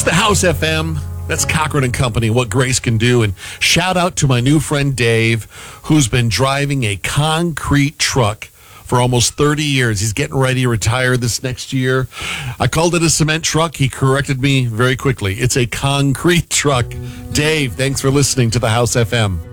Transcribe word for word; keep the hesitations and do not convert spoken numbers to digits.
It's the House F M. That's Cochran and Company, What Grace Can Do. And shout out to my new friend Dave, who's been driving a concrete truck for almost thirty years. He's getting ready to retire this next year. I called it a cement truck. He corrected me very quickly. It's a concrete truck. Dave, thanks for listening to the House F M.